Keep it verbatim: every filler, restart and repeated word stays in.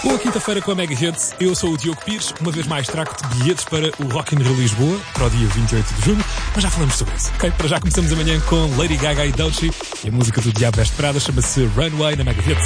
Boa quinta-feira com a Mega Hits. Eu sou o Diogo Pires. Uma vez mais trago-te bilhetes para o Rock in Rio Lisboa para o dia vinte e oito de junho, mas já falamos sobre isso, ok? Para já começamos amanhã com Lady Gaga e Doechii e a música do Diabo Veste Prada chama-se Runway na Mega Hits.